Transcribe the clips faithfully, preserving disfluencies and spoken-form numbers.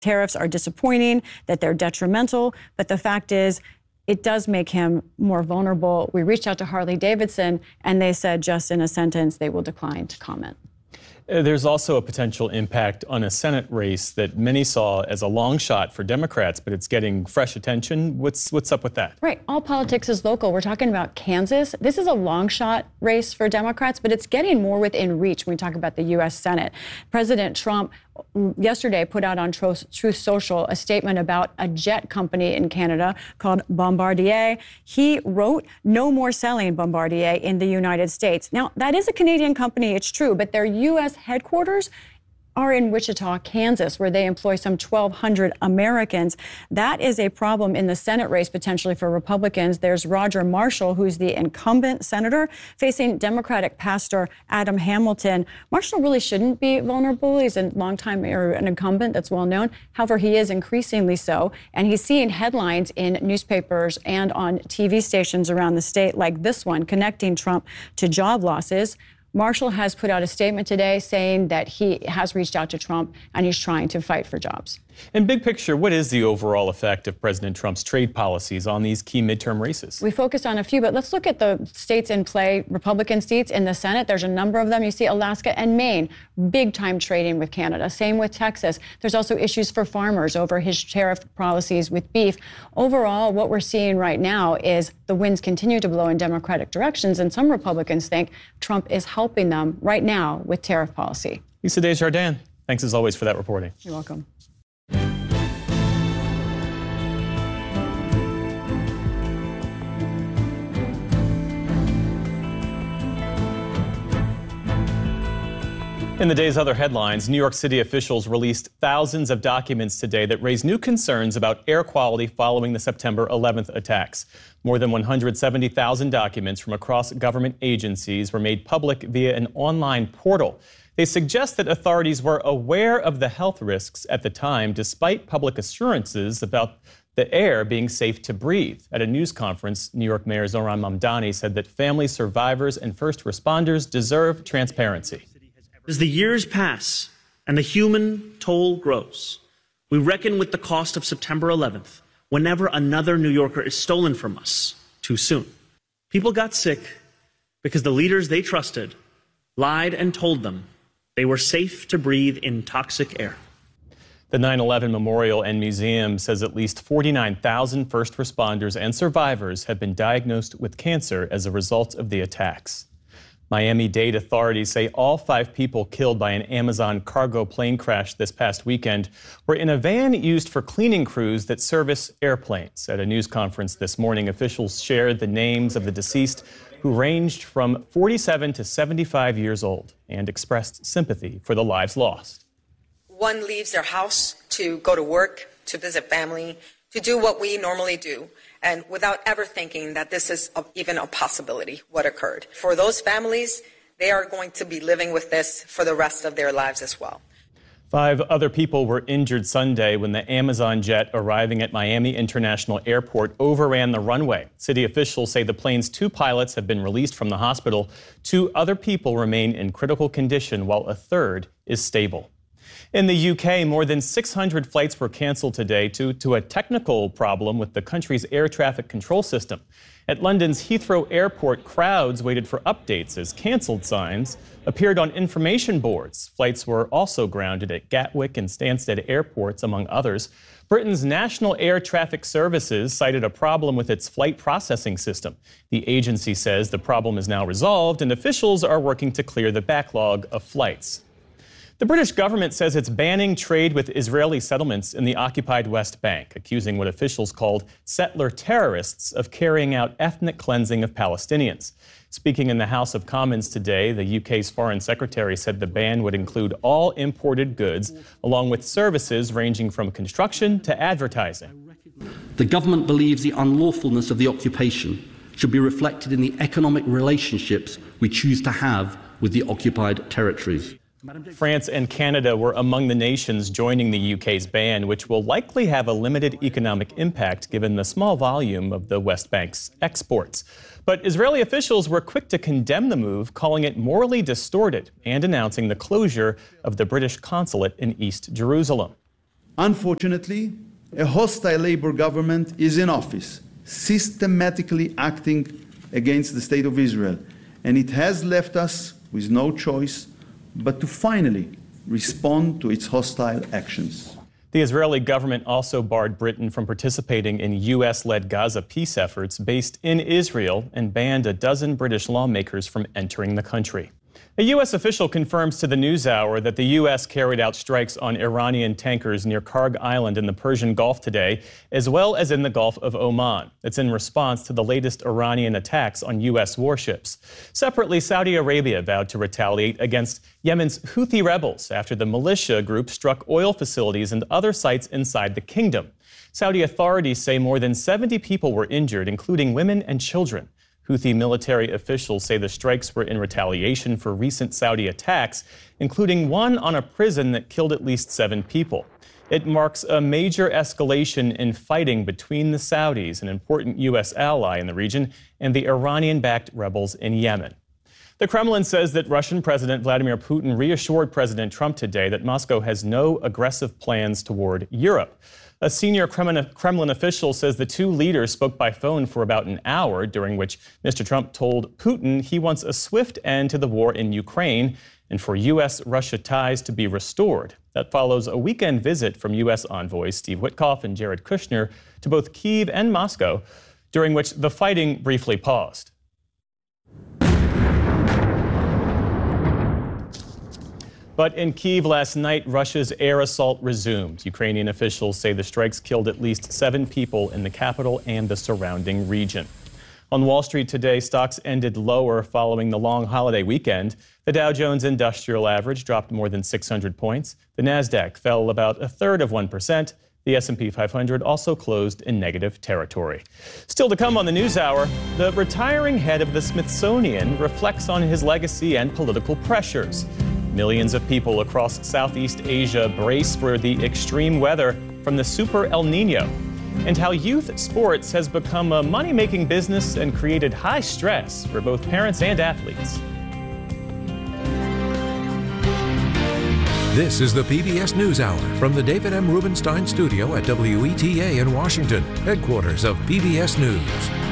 tariffs are disappointing, that they're detrimental, but the fact is, it does make him more vulnerable. We reached out to Harley Davidson, and they said just in a sentence they will decline to comment. There's also a potential impact on a Senate race that many saw as a long shot for Democrats, but it's getting fresh attention. What's what's up with that? Right. All politics is local. We're talking about Kansas. This is a long shot race for Democrats, but it's getting more within reach when we talk about the U S Senate. President Trump yesterday put out on Truth Social a statement about a jet company in Canada called Bombardier. He wrote, "No more selling Bombardier in the United States." Now, that is a Canadian company, it's true, but their U S headquarters are in Wichita, Kansas, where they employ some twelve hundred Americans. That is a problem in the Senate race potentially for Republicans. There's Roger Marshall, who's the incumbent senator, facing Democratic pastor Adam Hamilton. Marshall really shouldn't be vulnerable. He's a longtime or an incumbent that's well known. However, he is increasingly so, and he's seeing headlines in newspapers and on T V stations around the state like this one, connecting Trump to job losses. Marshall has put out a statement today saying that he has reached out to Trump and he's trying to fight for jobs. In big picture, what is the overall effect of President Trump's trade policies on these key midterm races? We focused on a few, but let's look at the states in play, Republican seats in the Senate. There's a number of them. You see Alaska and Maine, big time trading with Canada. Same with Texas. There's also issues for farmers over his tariff policies with beef. Overall, what we're seeing right now is the winds continue to blow in Democratic directions, and some Republicans think Trump is helping them right now with tariff policy. Lisa Desjardins, thanks as always for that reporting. You're welcome. In the day's other headlines, New York City officials released thousands of documents today that raise new concerns about air quality following the September eleventh attacks. More than one hundred seventy thousand documents from across government agencies were made public via an online portal. They suggest that authorities were aware of the health risks at the time, despite public assurances about the air being safe to breathe. At a news conference, New York Mayor Zohran Mamdani said that families, survivors, and first responders deserve transparency. As the years pass and the human toll grows, we reckon with the cost of September eleventh whenever another New Yorker is stolen from us too soon. People got sick because the leaders they trusted lied and told them they were safe to breathe in toxic air. The nine eleven Memorial and Museum says at least forty-nine thousand first responders and survivors have been diagnosed with cancer as a result of the attacks. Miami-Dade authorities say all five people killed by an Amazon cargo plane crash this past weekend were in a van used for cleaning crews that service airplanes. At a news conference this morning, officials shared the names of the deceased, who ranged from forty-seven to seventy-five years old, and expressed sympathy for the lives lost. One leaves their house to go to work, to visit family, to do what we normally do, and without ever thinking that this is a, even a possibility, what occurred. For those families, they are going to be living with this for the rest of their lives as well. Five other people were injured Sunday when the Amazon jet arriving at Miami International Airport overran the runway. City officials say the plane's two pilots have been released from the hospital. Two other people remain in critical condition, while a third is stable. In the U K, more than six hundred flights were canceled today due to a technical problem with the country's air traffic control system. At London's Heathrow Airport, crowds waited for updates as cancelled signs appeared on information boards. Flights were also grounded at Gatwick and Stansted airports, among others. Britain's National Air Traffic Services cited a problem with its flight processing system. The agency says the problem is now resolved and officials are working to clear the backlog of flights. The British government says it's banning trade with Israeli settlements in the occupied West Bank, accusing what officials called settler terrorists of carrying out ethnic cleansing of Palestinians. Speaking in the House of Commons today, the U K's Foreign Secretary said the ban would include all imported goods, along with services ranging from construction to advertising. The government believes the unlawfulness of the occupation should be reflected in the economic relationships we choose to have with the occupied territories. France and Canada were among the nations joining the U K's ban, which will likely have a limited economic impact given the small volume of the West Bank's exports. But Israeli officials were quick to condemn the move, calling it morally distorted and announcing the closure of the British consulate in East Jerusalem. Unfortunately, a hostile Labour government is in office, systematically acting against the State of Israel, and it has left us with no choice but to finally respond to its hostile actions. The Israeli government also barred Britain from participating in U S-led Gaza peace efforts based in Israel and banned a dozen British lawmakers from entering the country. A U S official confirms to the NewsHour that the U S carried out strikes on Iranian tankers near Karg Island in the Persian Gulf today, as well as in the Gulf of Oman. It's in response to the latest Iranian attacks on U S warships. Separately, Saudi Arabia vowed to retaliate against Yemen's Houthi rebels after the militia group struck oil facilities and other sites inside the kingdom. Saudi authorities say more than seventy people were injured, including women and children. Houthi military officials say the strikes were in retaliation for recent Saudi attacks, including one on a prison that killed at least seven people. It marks a major escalation in fighting between the Saudis, an important U S ally in the region, and the Iranian-backed rebels in Yemen. The Kremlin says that Russian President Vladimir Putin reassured President Trump today that Moscow has no aggressive plans toward Europe. A senior Kremlin official says the two leaders spoke by phone for about an hour, during which Mister Trump told Putin he wants a swift end to the war in Ukraine and for U S Russia ties to be restored. That follows a weekend visit from U S envoys Steve Witkoff and Jared Kushner to both Kyiv and Moscow, during which the fighting briefly paused. But in Kyiv last night, Russia's air assault resumed. Ukrainian officials say the strikes killed at least seven people in the capital and the surrounding region. On Wall Street today, stocks ended lower following the long holiday weekend. The Dow Jones Industrial Average dropped more than six hundred points. The Nasdaq fell about a third of one percent. The S and P five hundred also closed in negative territory. Still to come on the NewsHour, the retiring head of the Smithsonian reflects on his legacy and political pressures. Millions of people across Southeast Asia brace for the extreme weather from the Super El Nino, and how youth sports has become a money-making business and created high stress for both parents and athletes. This is the P B S NewsHour from the David M. Rubenstein Studio at W E T A in Washington, headquarters of P B S News.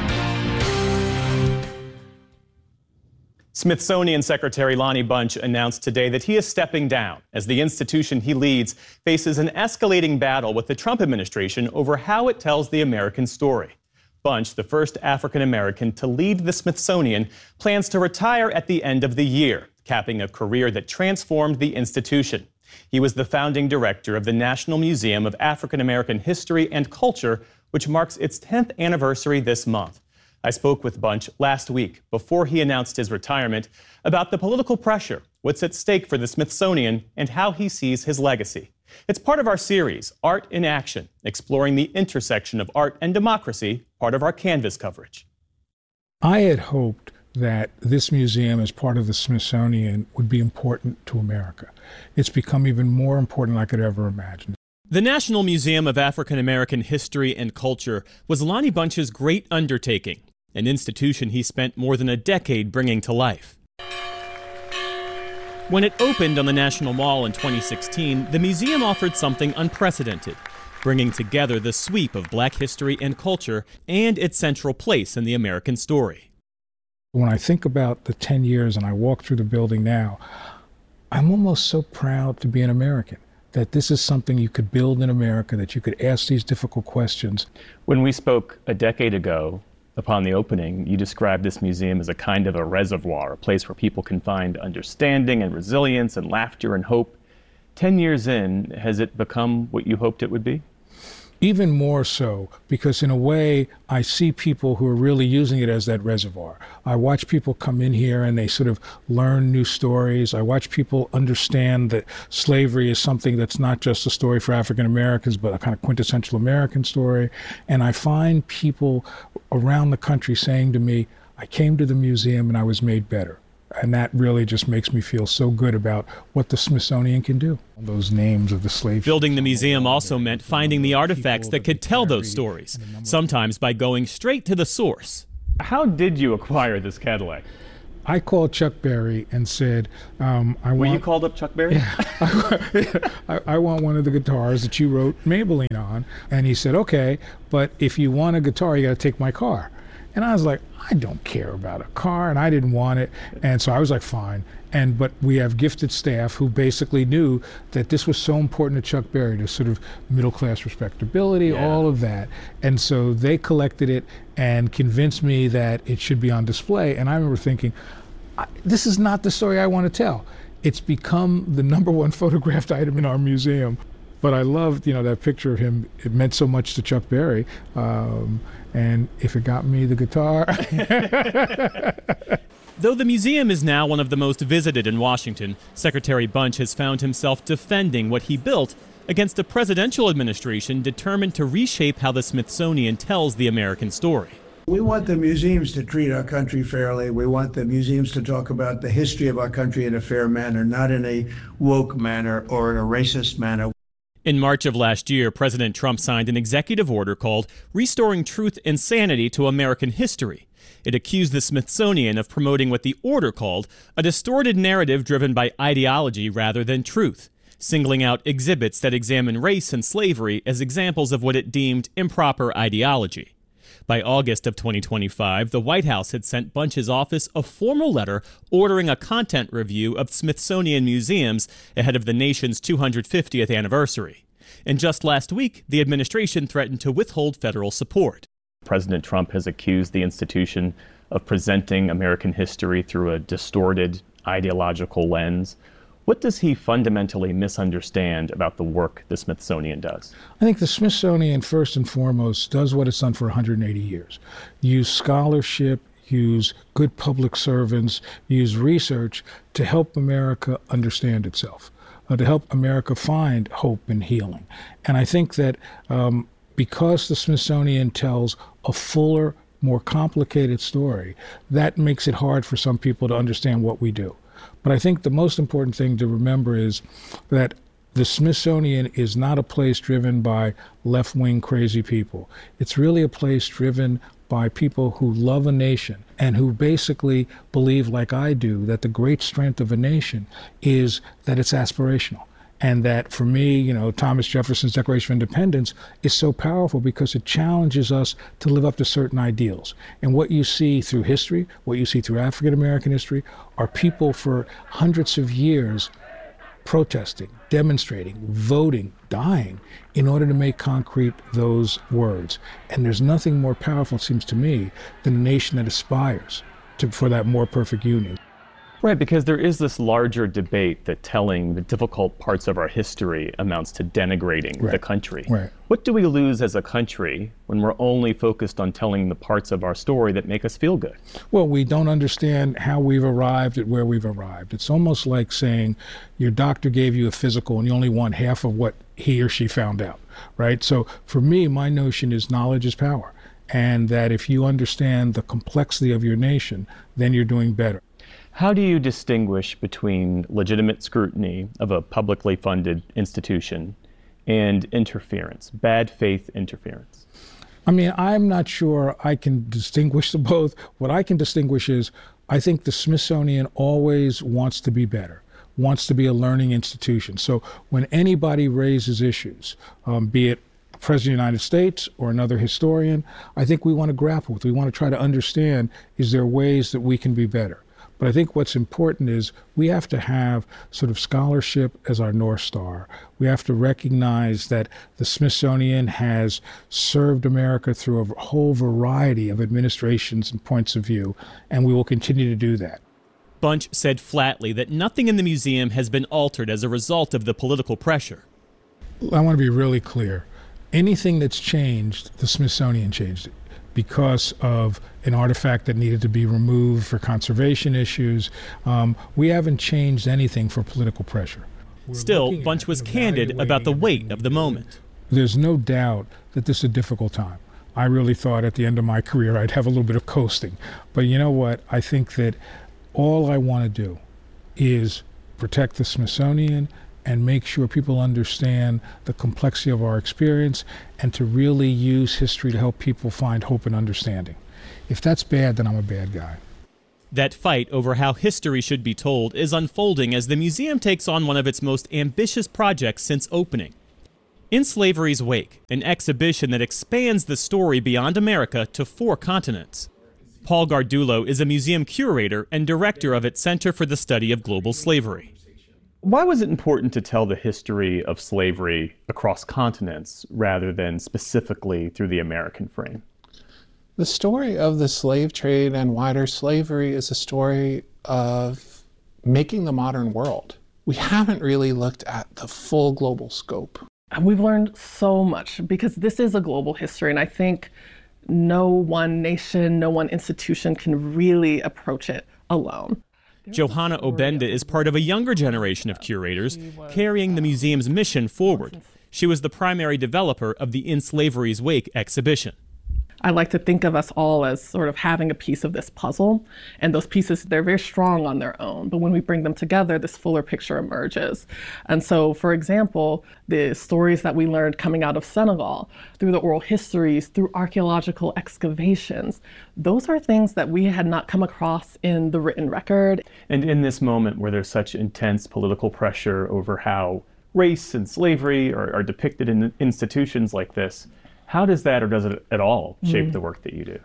Smithsonian Secretary Lonnie Bunch announced today that he is stepping down as the institution he leads faces an escalating battle with the Trump administration over how it tells the American story. Bunch, the first African American to lead the Smithsonian, plans to retire at the end of the year, capping a career that transformed the institution. He was the founding director of the National Museum of African American History and Culture, which marks its tenth anniversary this month. I spoke with Bunch last week before he announced his retirement about the political pressure, what's at stake for the Smithsonian, and how he sees his legacy. It's part of our series, Art in Action, exploring the intersection of art and democracy, part of our Canvas coverage. I had hoped that this museum as part of the Smithsonian would be important to America. It's become even more important than I could ever imagine. The National Museum of African American History and Culture was Lonnie Bunch's great undertaking, an institution he spent more than a decade bringing to life. When it opened on the National Mall in twenty sixteen, the museum offered something unprecedented, bringing together the sweep of Black history and culture and its central place in the American story. When I think about the ten years and I walk through the building now, I'm almost so proud to be an American, that this is something you could build in America, that you could ask these difficult questions. When we spoke a decade ago, upon the opening, you described this museum as a kind of a reservoir, a place where people can find understanding and resilience and laughter and hope. Ten years in, has it become what you hoped it would be? Even more so, because in a way, I see people who are really using it as that reservoir. I watch people come in here and they sort of learn new stories. I watch people understand that slavery is something that's not just a story for African Americans, but a kind of quintessential American story. And I find people around the country saying to me, I came to the museum and I was made better. And that really just makes me feel so good about what the Smithsonian can do. Those names of the slave Building the museum also meant finding the artifacts that could tell those stories, sometimes by going straight to the source. How did you acquire this Cadillac? I called Chuck Berry and said, um, I Were want... you called up Chuck Berry? Yeah, I, I, I want one of the guitars that you wrote Maybelline on. And he said, okay, but if you want a guitar, you got to take my car. And I was like, I don't care about a car, and I didn't want it. And so I was like, fine. And but we have gifted staff who basically knew that this was so important to Chuck Berry, to sort of middle-class respectability, yeah. all of that. And so they collected it and convinced me that it should be on display. And I remember thinking, this is not the story I want to tell. It's become the number one photographed item in our museum. But I loved, you know, that picture of him. It meant so much to Chuck Berry. Um, and if it got me the guitar. Though the museum is now one of the most visited in Washington, Secretary Bunch has found himself defending what he built against a presidential administration determined to reshape how the Smithsonian tells the American story. We want the museums to treat our country fairly. We want the museums to talk about the history of our country in a fair manner, not in a woke manner or in a racist manner. In March of last year, President Trump signed an executive order called Restoring Truth and Sanity to American History. It accused the Smithsonian of promoting what the order called a distorted narrative driven by ideology rather than truth, singling out exhibits that examine race and slavery as examples of what it deemed improper ideology. By August of twenty twenty-five, the White House had sent Bunch's office a formal letter ordering a content review of Smithsonian museums ahead of the nation's two hundred fiftieth anniversary. And just last week, the administration threatened to withhold federal support. President Trump has accused the institution of presenting American history through a distorted ideological lens. What does he fundamentally misunderstand about the work the Smithsonian does? I think the Smithsonian, first and foremost, does what it's done for one hundred eighty years. Use scholarship, use good public servants, use research to help America understand itself, uh, to help America find hope and healing. And I think that um, because the Smithsonian tells a fuller, more complicated story, that makes it hard for some people to understand what we do. But I think the most important thing to remember is that the Smithsonian is not a place driven by left-wing crazy people. It's really a place driven by people who love a nation and who basically believe, like I do, that the great strength of a nation is that it's aspirational. And that, for me, you know, Thomas Jefferson's Declaration of Independence is so powerful because it challenges us to live up to certain ideals. And what you see through history, what you see through African-American history, are people for hundreds of years protesting, demonstrating, voting, dying in order to make concrete those words. And there's nothing more powerful, it seems to me, than a nation that aspires to, for that more perfect union. Right, because there is this larger debate that telling the difficult parts of our history amounts to denigrating right. the country. Right. What do we lose as a country when we're only focused on telling the parts of our story that make us feel good? Well, we don't understand how we've arrived at where we've arrived. It's almost like saying your doctor gave you a physical and you only want half of what he or she found out, right? So for me, my notion is knowledge is power, and that if you understand the complexity of your nation, then you're doing better. How do you distinguish between legitimate scrutiny of a publicly funded institution and interference, bad faith interference? I mean, I'm not sure I can distinguish the both. What I can distinguish is I think the Smithsonian always wants to be better, wants to be a learning institution. So when anybody raises issues, um, be it President of the United States or another historian, I think we want to grapple with. We want to try to understand, is there ways that we can be better? But I think what's important is we have to have sort of scholarship as our North Star. We have to recognize that the Smithsonian has served America through a whole variety of administrations and points of view, and we will continue to do that. Bunch said flatly that nothing in the museum has been altered as a result of the political pressure. I want to be really clear. Anything that's changed, the Smithsonian changed it, because of an artifact that needed to be removed for conservation issues. Um, we haven't changed anything for political pressure. We're Still, Bunch was candid about the weight of the moment. There's no doubt that this is a difficult time. I really thought at the end of my career I'd have a little bit of coasting. But you know what? I think that all I want to do is protect the Smithsonian and make sure people understand the complexity of our experience and to really use history to help people find hope and understanding. If that's bad, then I'm a bad guy. That fight over how history should be told is unfolding as the museum takes on one of its most ambitious projects since opening. In Slavery's Wake, an exhibition that expands the story beyond America to four continents. Paul Gardulo is a museum curator and director of its Center for the Study of Global Slavery. Why was it important to tell the history of slavery across continents rather than specifically through the American frame? The story of the slave trade and wider slavery is a story of making the modern world. We haven't really looked at the full global scope. We've learned so much because this is a global history, and I think no one nation, no one institution can really approach it alone. Johanna Obenda is part of a younger generation of curators carrying the museum's mission forward. She was the primary developer of the In Slavery's Wake exhibition. I like to think of us all as sort of having a piece of this puzzle, and those pieces, they're very strong on their own, but when we bring them together, this fuller picture emerges. And so, for example, the stories that we learned coming out of Senegal, through the oral histories, through archaeological excavations, those are things that we had not come across in the written record. And in this moment where there's such intense political pressure over how race and slavery are, are depicted in institutions like this, how does that, or does it at all, shape mm. the work that you do?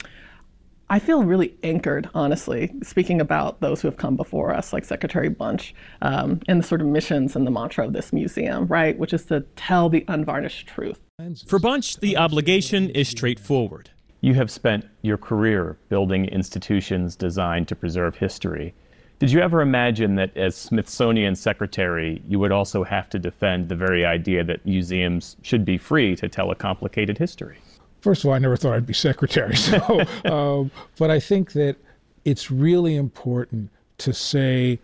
I feel really anchored, honestly, speaking about those who have come before us, like Secretary Bunch, um, and the sort of missions and the mantra of this museum, right, which is to tell the unvarnished truth. For Bunch, the obligation is straightforward. You have spent your career building institutions designed to preserve history. Did you ever imagine that as Smithsonian Secretary, you would also have to defend the very idea that museums should be free to tell a complicated history? First of all, I never thought I'd be secretary. So, um, but I think that it's really important to say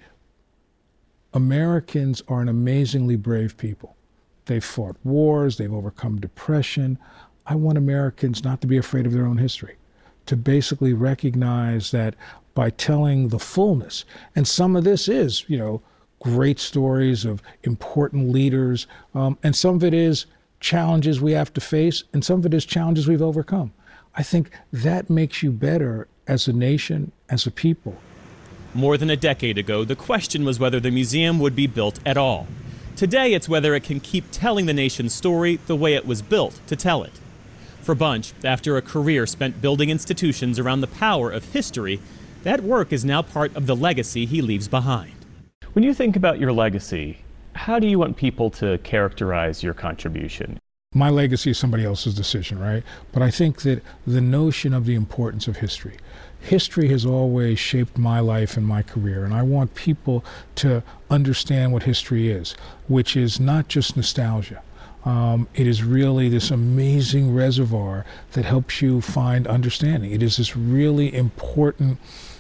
Americans are an amazingly brave people. They've fought wars, they've overcome depression. I want Americans not to be afraid of their own history, to basically recognize that by telling the fullness. And some of this is, you know, great stories of important leaders, um, and some of it is challenges we have to face, and some of it is challenges we've overcome. I think that makes you better as a nation, as a people. More than a decade ago, the question was whether the museum would be built at all. Today, it's whether it can keep telling the nation's story the way it was built to tell it. For Bunch, after a career spent building institutions around the power of history, that work is now part of the legacy he leaves behind. When you think about your legacy, how do you want people to characterize your contribution? My legacy is somebody else's decision, right? But I think that the notion of the importance of history, history has always shaped my life and my career, and I want people to understand what history is, which is not just nostalgia. Um, it is really this amazing reservoir that helps you find understanding. It is this really important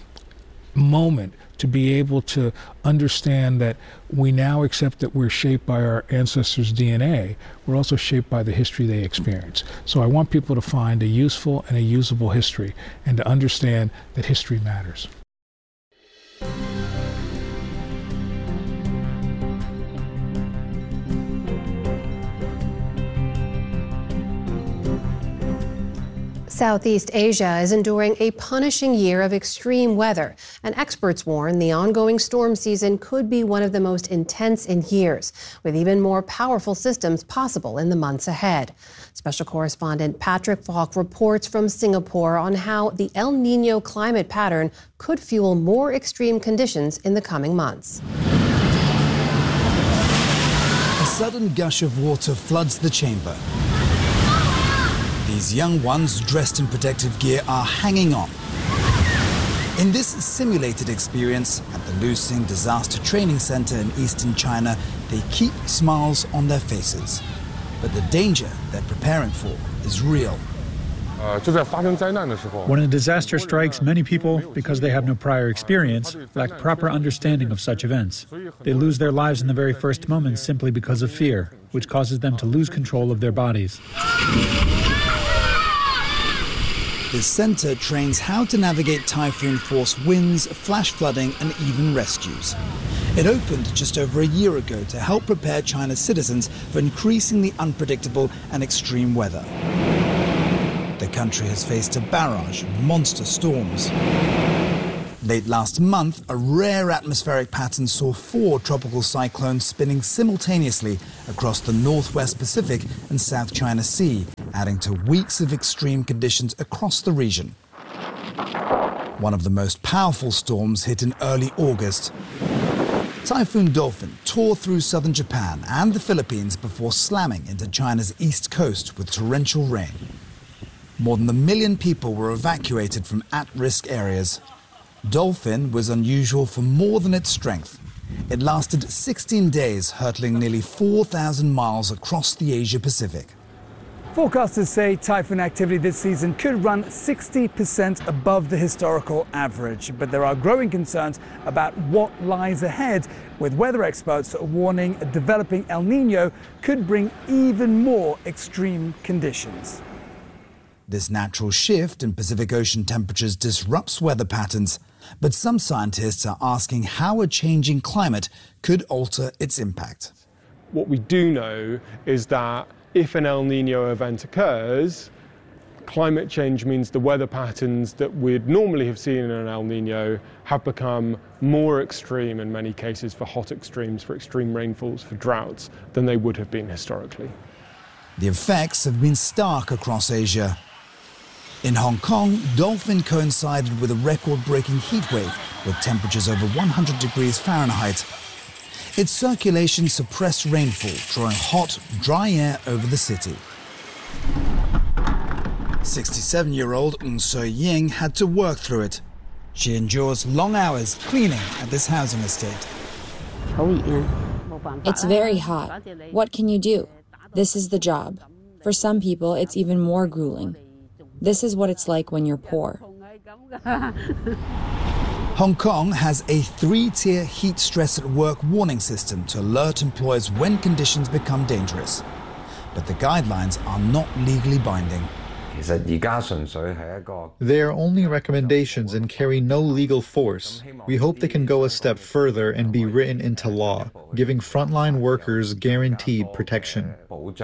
moment to be able to understand that we now accept that we're shaped by our ancestors' D N A. We're also shaped by the history they experience. So I want people to find a useful and a usable history and to understand that history matters. Southeast Asia is enduring a punishing year of extreme weather, and experts warn the ongoing storm season could be one of the most intense in years, with even more powerful systems possible in the months ahead. Special correspondent Patrick Falk reports from Singapore on how the El Niño climate pattern could fuel more extreme conditions in the coming months. A sudden gush of water floods the chamber. These young ones, dressed in protective gear, are hanging on. In this simulated experience at the Lusing Disaster Training Center in eastern China, they keep smiles on their faces. But the danger they're preparing for is real. When a disaster strikes, many people, because they have no prior experience, lack proper understanding of such events. They lose their lives in the very first moments simply because of fear, which causes them to lose control of their bodies. This center trains how to navigate typhoon-force winds, flash flooding, and even rescues. It opened just over a year ago to help prepare China's citizens for increasingly unpredictable and extreme weather. The country has faced a barrage of monster storms. Late last month, a rare atmospheric pattern saw four tropical cyclones spinning simultaneously across the northwest Pacific and South China Sea, adding to weeks of extreme conditions across the region. One of the most powerful storms hit in early August. Typhoon Dolphin tore through southern Japan and the Philippines before slamming into China's east coast with torrential rain. More than a million people were evacuated from at-risk areas. Dolphin was unusual for more than its strength. It lasted sixteen days, hurtling nearly four thousand miles across the Asia-Pacific. Forecasters say typhoon activity this season could run sixty percent above the historical average. But there are growing concerns about what lies ahead, with weather experts warning a developing El Niño could bring even more extreme conditions. This natural shift in Pacific Ocean temperatures disrupts weather patterns, but some scientists are asking how a changing climate could alter its impact. What we do know is that if an El Niño event occurs, climate change means the weather patterns that we'd normally have seen in an El Niño have become more extreme in many cases, for hot extremes, for extreme rainfalls, for droughts, than they would have been historically. The effects have been stark across Asia. In Hong Kong, Dolphin coincided with a record-breaking heat wave with temperatures over one hundred degrees Fahrenheit. Its circulation suppressed rainfall, drawing hot, dry air over the city. sixty-seven-year-old Ng So Ying had to work through it. She endures long hours cleaning at this housing estate. It's very hot. What can you do? This is the job. For some people, it's even more grueling. This is what it's like when you're poor. Hong Kong has a three-tier heat stress at work warning system to alert employers when conditions become dangerous. But the guidelines are not legally binding. They are only recommendations and carry no legal force. We hope they can go a step further and be written into law, giving frontline workers guaranteed protection.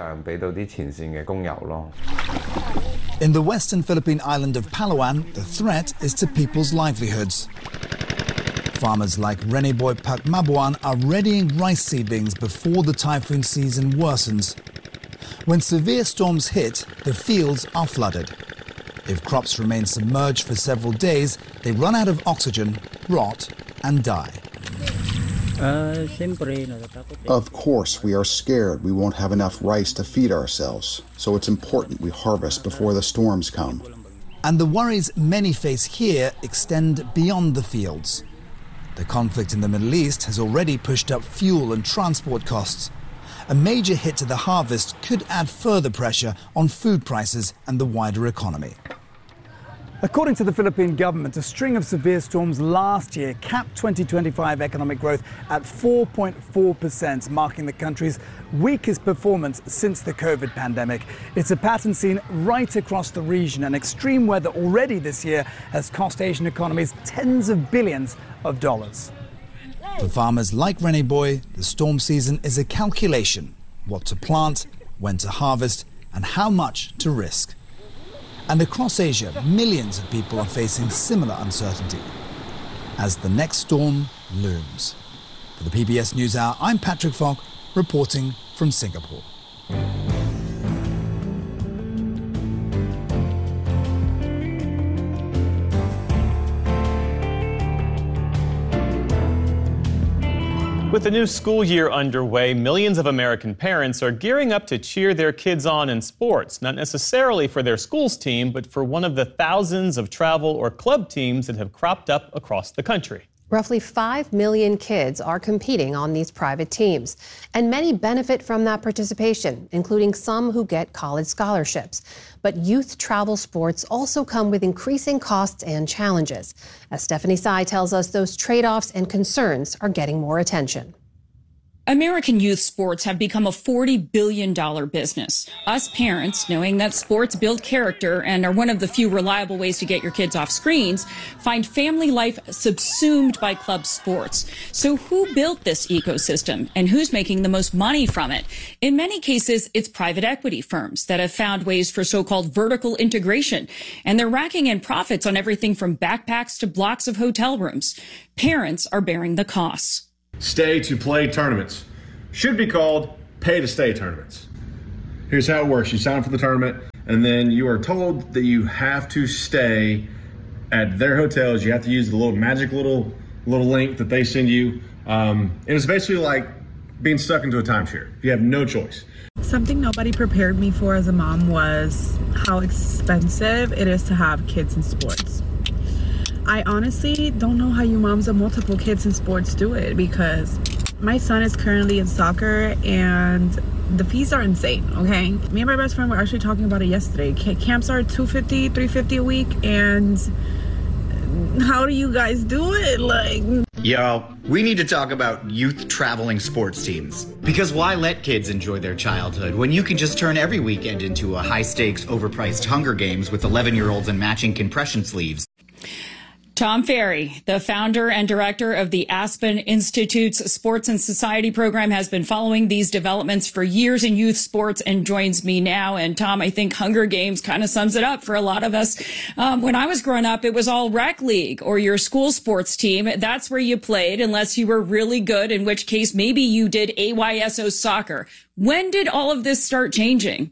In the western Philippine island of Palawan, the threat is to people's livelihoods. Farmers like Reneboy Pakmabuan are readying rice seedlings before the typhoon season worsens. When severe storms hit, the fields are flooded. If crops remain submerged for several days, they run out of oxygen, rot, and die. Of course, we are scared we won't have enough rice to feed ourselves, so it's important we harvest before the storms come. And the worries many face here extend beyond the fields. The conflict in the Middle East has already pushed up fuel and transport costs. A major hit to the harvest could add further pressure on food prices and the wider economy. According to the Philippine government, a string of severe storms last year capped twenty twenty-five economic growth at four point four percent, marking the country's weakest performance since the COVID pandemic. It's a pattern seen right across the region, and extreme weather already this year has cost Asian economies tens of billions of dollars. For farmers like Reneboy, the storm season is a calculation: what to plant, when to harvest, and how much to risk. And across Asia, millions of people are facing similar uncertainty as the next storm looms. For the P B S NewsHour, I'm Patrick Falk, reporting from Singapore. With the new school year underway, millions of American parents are gearing up to cheer their kids on in sports, not necessarily for their school's team, but for one of the thousands of travel or club teams that have cropped up across the country. Roughly five million kids are competing on these private teams, and many benefit from that participation, including some who get college scholarships. But youth travel sports also come with increasing costs and challenges. As Stephanie Tsai tells us, those trade-offs and concerns are getting more attention. American youth sports have become a forty billion dollars business. Us parents, knowing that sports build character and are one of the few reliable ways to get your kids off screens, find family life subsumed by club sports. So who built this ecosystem and who's making the most money from it? In many cases, it's private equity firms that have found ways for so-called vertical integration, and they're racking in profits on everything from backpacks to blocks of hotel rooms. Parents are bearing the costs. Stay to play tournaments should be called pay to stay tournaments. Here's how it works. You sign up for the tournament, and then you are told that you have to stay at their hotels. You have to use the little magic little little link that they send you. Um, and it's basically like being stuck into a timeshare. You have no choice. Something nobody prepared me for as a mom was how expensive it is to have kids in sports. I honestly don't know how you moms of multiple kids in sports do it, because my son is currently in soccer and the fees are insane, okay? Me and my best friend were actually talking about it yesterday. Camps are two hundred fifty dollars, three hundred fifty dollars a week, and how do you guys do it? Like, yo, we need to talk about youth traveling sports teams. Because why let kids enjoy their childhood when you can just turn every weekend into a high-stakes, overpriced Hunger Games with eleven-year-olds in matching compression sleeves? Tom Ferry, the founder and director of the Aspen Institute's Sports and Society program, has been following these developments for years in youth sports and joins me now. And Tom, I think Hunger Games kind of sums it up for a lot of us. Um, when I was growing up, it was all rec league or your school sports team. That's where you played, unless you were really good, in which case maybe you did A Y S O soccer. When did all of this start changing?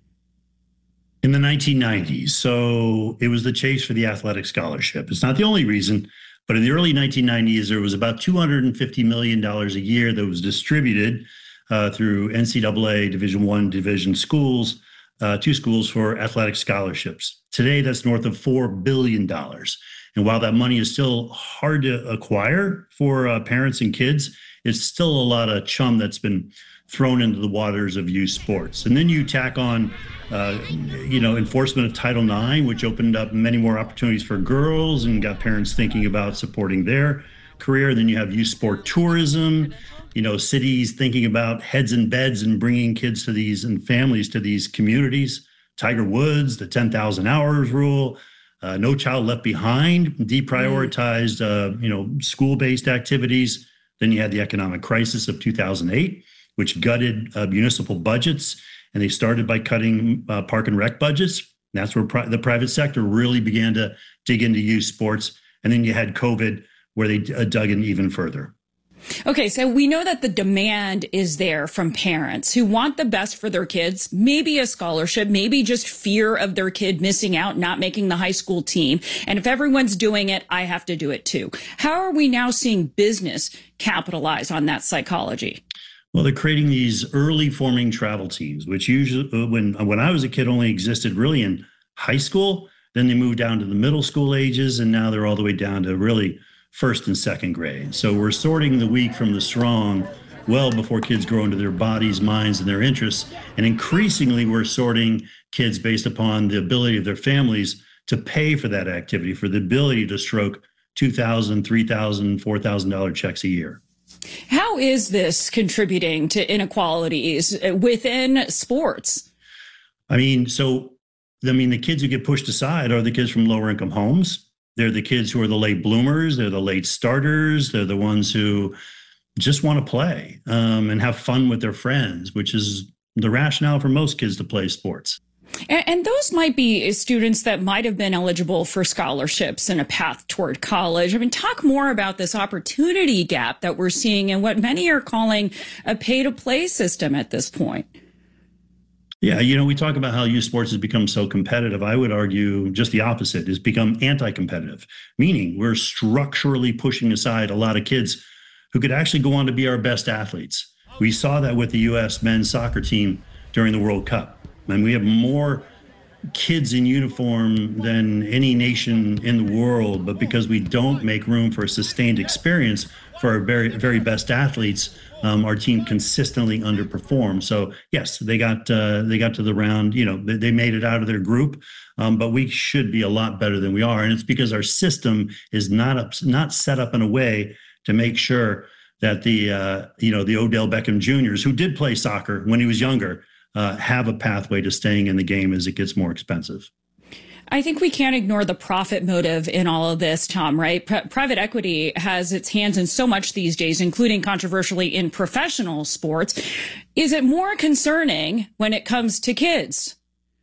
In the nineteen nineties. So it was the chase for the athletic scholarship. It's not the only reason, but in the early nineteen nineties, there was about two hundred fifty million dollars a year that was distributed uh, through N C double A Division One division schools, uh, two schools for athletic scholarships. Today, that's north of four billion dollars. And while that money is still hard to acquire for uh, parents and kids, it's still a lot of chum that's been thrown into the waters of youth sports. And then you tack on, uh, you know, enforcement of Title nine, which opened up many more opportunities for girls and got parents thinking about supporting their career. Then you have youth sport tourism, you know, cities thinking about heads and beds and bringing kids to these and families to these communities. Tiger Woods, the ten thousand hours rule, uh, No Child Left Behind, deprioritized, uh, you know, school-based activities. Then you had the economic crisis of two thousand eight, which gutted uh, municipal budgets, and they started by cutting uh, park and rec budgets. And that's where pri- the private sector really began to dig into youth sports. And then you had COVID, where they d- uh, dug in even further. Okay, so we know that the demand is there from parents who want the best for their kids, maybe a scholarship, maybe just fear of their kid missing out, not making the high school team. And if everyone's doing it, I have to do it too. How are we now seeing business capitalize on that psychology? Well, they're creating these early forming travel teams, which usually, when when I was a kid, only existed really in high school. Then they moved down to the middle school ages, and now they're all the way down to really first and second grade. So we're sorting the weak from the strong well before kids grow into their bodies, minds, and their interests. And increasingly, we're sorting kids based upon the ability of their families to pay for that activity, for the ability to stroke two thousand dollars, three thousand dollars, four thousand dollars checks a year. How is this contributing to inequalities within sports? I mean, so, I mean, the kids who get pushed aside are the kids from lower income homes. They're the kids who are the late bloomers. They're the late starters. They're the ones who just want to play um, and have fun with their friends, which is the rationale for most kids to play sports. And, and those might be students that might have been eligible for scholarships and a path toward college. I mean, talk more about this opportunity gap that we're seeing and what many are calling a pay-to-play system at this point. Yeah, you know, we talk about how youth sports has become so competitive. I would argue just the opposite. It's become anti-competitive, meaning we're structurally pushing aside a lot of kids who could actually go on to be our best athletes. We saw that with the U S men's soccer team during the World Cup. And we have more kids in uniform than any nation in the world, but because we don't make room for a sustained experience for our very, very best athletes, um, our team consistently underperforms. So yes, they got uh, they got to the round. You know, they, they made it out of their group, um, but we should be a lot better than we are, and it's because our system is not up, not set up in a way to make sure that the, uh, you know, the Odell Beckham Juniors, who did play soccer when he was younger, uh, have a pathway to staying in the game as it gets more expensive. I think we can't ignore the profit motive in all of this, Tom, right? P- private equity has its hands in so much these days, including controversially in professional sports. Is it more concerning when it comes to kids?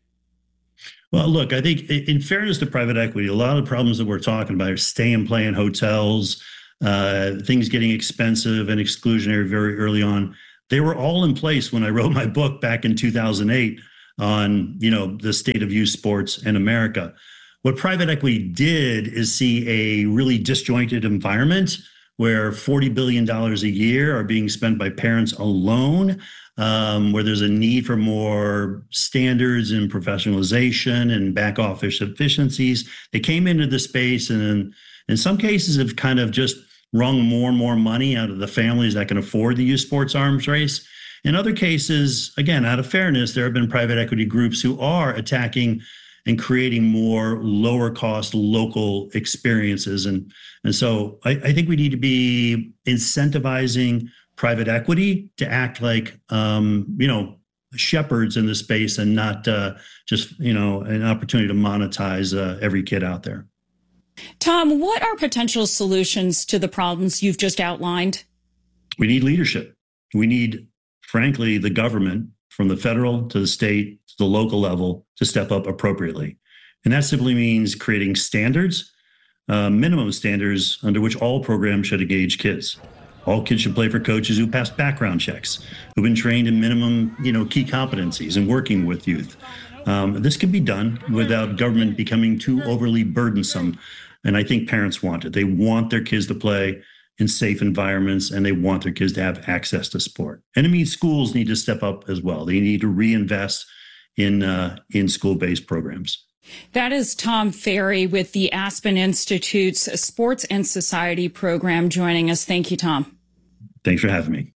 Well, look, I think in fairness to private equity, a lot of the problems that we're talking about are stay and play in hotels, uh, things getting expensive and exclusionary very early on. They were all in place when I wrote my book back in two thousand eight on, you know, the state of youth sports in America. What private equity did is see a really disjointed environment where forty billion dollars a year are being spent by parents alone, um, where there's a need for more standards and professionalization and back office efficiencies. They came into the space and in, in some cases have kind of just wrung more and more money out of the families that can afford the youth sports arms race. In other cases, again, out of fairness, there have been private equity groups who are attacking and creating more lower cost local experiences. And, and so I, I think we need to be incentivizing private equity to act like, um, you know, shepherds in the space and not uh, just, you know, an opportunity to monetize uh, every kid out there. Tom, what are potential solutions to the problems you've just outlined? We need leadership. We need, frankly, the government, from the federal to the state to the local level, to step up appropriately. And that simply means creating standards, uh, minimum standards under which all programs should engage kids. All kids should play for coaches who pass background checks, who've been trained in minimum, you know, key competencies in working with youth. Um, this can be done without government becoming too overly burdensome. And I think parents want it. They want their kids to play in safe environments, and they want their kids to have access to sport. And it means schools need to step up as well. They need to reinvest in uh, in school-based programs. That is Tom Ferry with the Aspen Institute's Sports and Society program joining us. Thank you, Tom. Thanks for having me.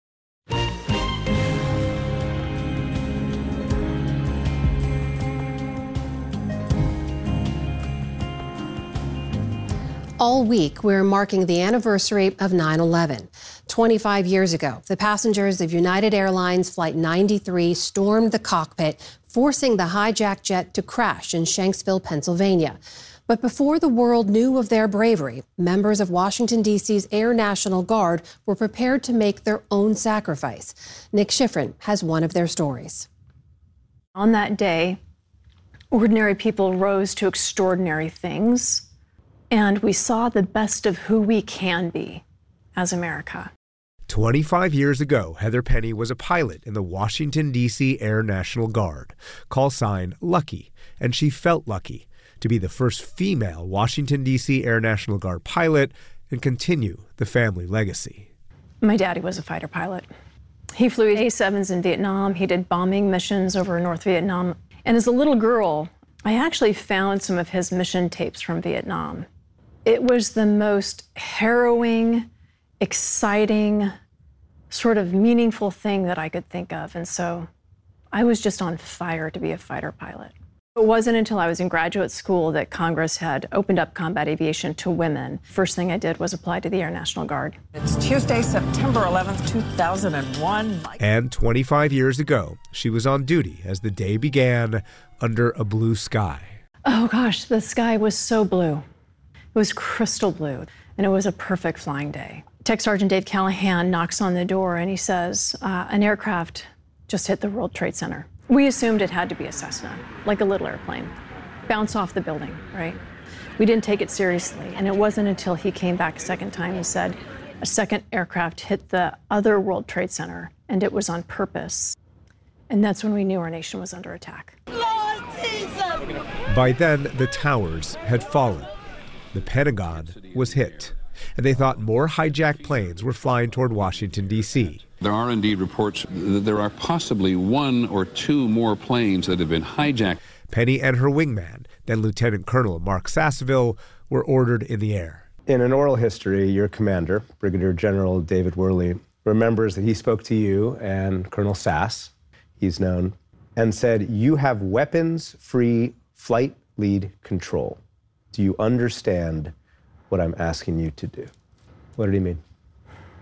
All week, we're marking the anniversary of nine eleven. twenty-five years ago, the passengers of United Airlines Flight ninety-three stormed the cockpit, forcing the hijacked jet to crash in Shanksville, Pennsylvania. But before the world knew of their bravery, members of Washington, D C's Air National Guard were prepared to make their own sacrifice. Nick Schifrin has one of their stories. On that day, ordinary people rose to extraordinary things. And we saw the best of who we can be as America. twenty-five years ago, Heather Penny was a pilot in the Washington, D C Air National Guard, call sign Lucky, and she felt lucky to be the first female Washington, D C Air National Guard pilot and continue the family legacy. My daddy was a fighter pilot. He flew A sevens in Vietnam. He did bombing missions over North Vietnam. And as a little girl, I actually found some of his mission tapes from Vietnam. It was the most harrowing, exciting, sort of meaningful thing that I could think of. And so I was just on fire to be a fighter pilot. It wasn't until I was in graduate school that Congress had opened up combat aviation to women. First thing I did was apply to the Air National Guard. It's Tuesday, September eleventh, two thousand one. And twenty-five years ago, she was on duty as the day began under a blue sky. Oh gosh, the sky was so blue. It was crystal blue, and it was a perfect flying day. Tech Sergeant Dave Callahan knocks on the door, and he says, uh, an aircraft just hit the World Trade Center. We assumed it had to be a Cessna, like a little airplane. Bounce off the building, right? We didn't take it seriously, and it wasn't until he came back a second time and said, a second aircraft hit the other World Trade Center, and it was on purpose. And that's when we knew our nation was under attack. Lord Jesus! By then, the towers had fallen. The Pentagon was hit, and they thought more hijacked planes were flying toward Washington, D C. There are indeed reports that there are possibly one or two more planes that have been hijacked. Penny and her wingman, then Lieutenant Colonel Mark Sasseville, were ordered in the air. In an oral history, your commander, Brigadier General David Worley, remembers that he spoke to you and Colonel Sass, he's known, and said, you have weapons-free flight lead control. Do you understand what I'm asking you to do? What did he mean?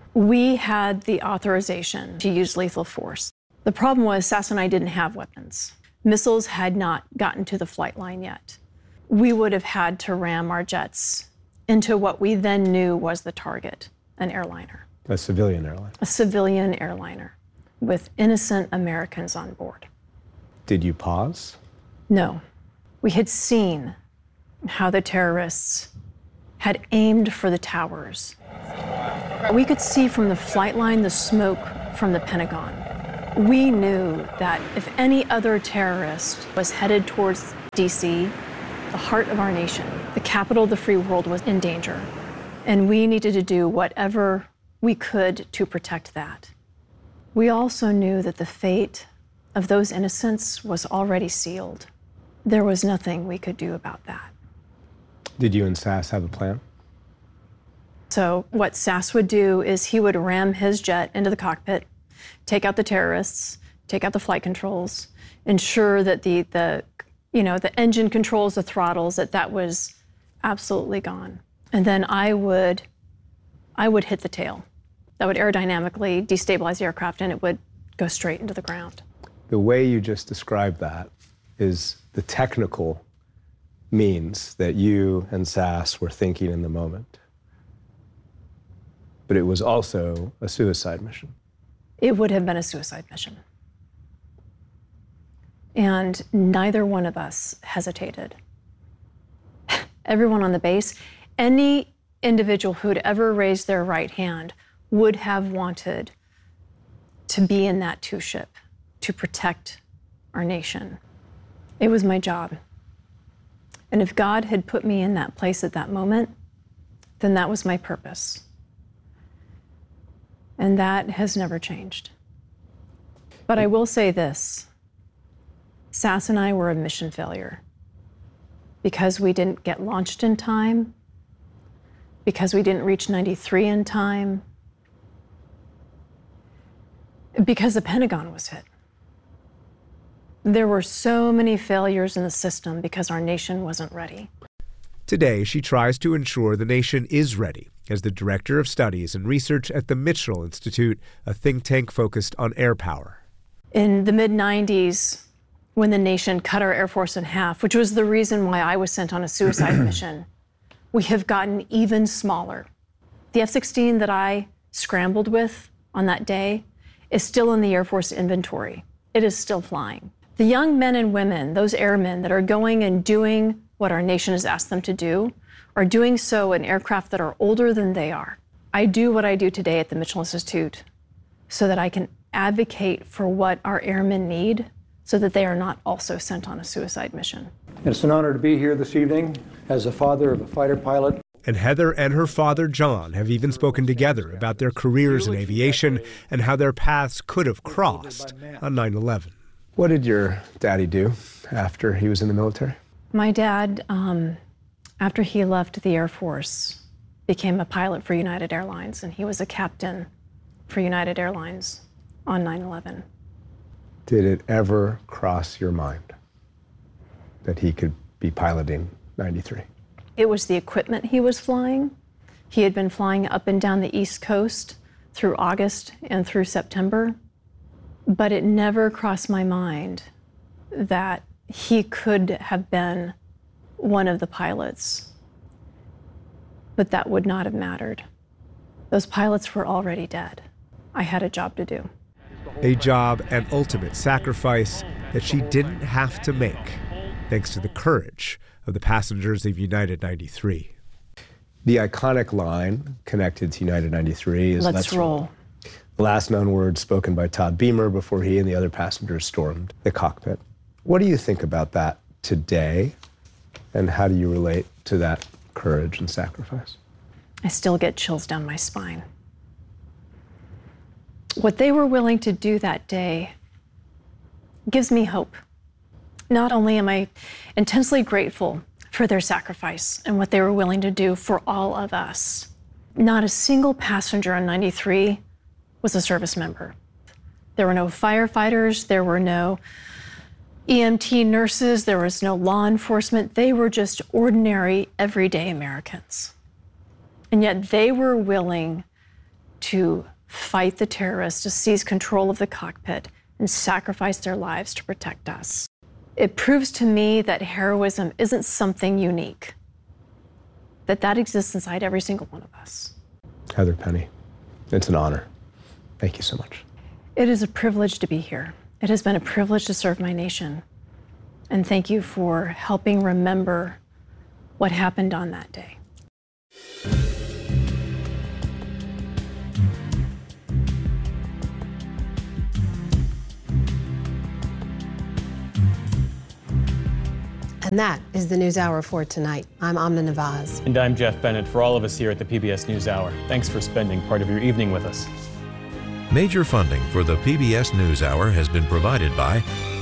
We had the authorization to use lethal force. The problem was Sass and I didn't have weapons. Missiles had not gotten to the flight line yet. We would have had to ram our jets into what we then knew was the target, an airliner. A civilian airline. A civilian airliner with innocent Americans on board. Did you pause? No. We had seen how the terrorists had aimed for the towers. We could see from the flight line the smoke from the Pentagon. We knew that if any other terrorist was headed towards D C, the heart of our nation, the capital of the free world, was in danger. And we needed to do whatever we could to protect that. We also knew that the fate of those innocents was already sealed. There was nothing we could do about that. Did you and Sass have a plan? So what Sass would do is he would ram his jet into the cockpit, take out the terrorists, take out the flight controls, ensure that the, the, you know, the engine controls, the throttles, that that was absolutely gone. And then I would, I would hit the tail. That would aerodynamically destabilize the aircraft and it would go straight into the ground. The way you just described that is the technical means that you and Sass were thinking in the moment. But it was also a suicide mission. It would have been a suicide mission. And neither one of us hesitated. Everyone on the base, any individual who'd ever raised their right hand would have wanted to be in that two-ship to protect our nation. It was my job. And if God had put me in that place at that moment, then that was my purpose. And that has never changed. But I will say this, Sass and I were a mission failure because we didn't get launched in time, because we didn't reach ninety-three in time, because the Pentagon was hit. There were so many failures in the system because our nation wasn't ready. Today, she tries to ensure the nation is ready as the Director of Studies and Research at the Mitchell Institute, a think tank focused on air power. In the mid nineties, when the nation cut our Air Force in half, which was the reason why I was sent on a suicide mission, we have gotten even smaller. The F sixteen that I scrambled with on that day is still in the Air Force inventory. It is still flying. The young men and women, those airmen that are going and doing what our nation has asked them to do, are doing so in aircraft that are older than they are. I do what I do today at the Mitchell Institute so that I can advocate for what our airmen need so that they are not also sent on a suicide mission. It's an honor to be here this evening as a father of a fighter pilot. And Heather and her father, John, have even spoken together about their careers in aviation and how their paths could have crossed on nine eleven. What did your daddy do after he was in the military? My dad, um, after he left the Air Force, became a pilot for United Airlines, and he was a captain for United Airlines on nine eleven. Did it ever cross your mind that he could be piloting ninety-three? It was the equipment he was flying. He had been flying up and down the East Coast through August and through September, but it never crossed my mind that he could have been one of the pilots. But that would not have mattered. Those pilots were already dead. I had a job to do. A job and ultimate sacrifice that she didn't have to make, thanks to the courage of the passengers of United ninety-three. The iconic line connected to United ninety-three is, Let's, Let's roll. roll. The last known words spoken by Todd Beamer before he and the other passengers stormed the cockpit. What do you think about that today, and how do you relate to that courage and sacrifice? I still get chills down my spine. What they were willing to do that day gives me hope. Not only am I intensely grateful for their sacrifice and what they were willing to do for all of us, not a single passenger on ninety-three was a service member. There were no firefighters, there were no E M T nurses, there was no law enforcement. They were just ordinary, everyday Americans. And yet they were willing to fight the terrorists, to seize control of the cockpit, and sacrifice their lives to protect us. It proves to me that heroism isn't something unique, that that exists inside every single one of us. Heather Penny, it's an honor. Thank you so much. It is a privilege to be here. It has been a privilege to serve my nation. And thank you for helping remember what happened on that day. And that is the News Hour for tonight. I'm Amna Nawaz. And I'm Jeff Bennett. For all of us here at the P B S News Hour, thanks for spending part of your evening with us. Major funding for the P B S News Hour has been provided by